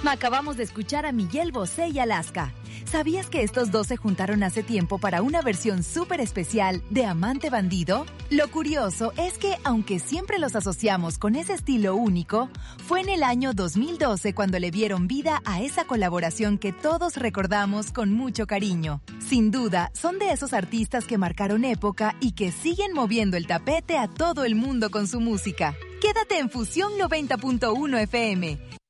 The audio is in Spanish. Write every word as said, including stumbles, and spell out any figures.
Acabamos de escuchar a Miguel Bosé y Alaska. ¿Sabías que estos dos se juntaron hace tiempo para una versión súper especial de Amante Bandido? Lo curioso es que, aunque siempre los asociamos con ese estilo único, fue en el año dos mil doce cuando le dieron vida a esa colaboración que todos recordamos con mucho cariño. Sin duda, son de esos artistas que marcaron época y que siguen moviendo el tapete a todo el mundo con su música. Quédate en Fusión noventa punto uno F M.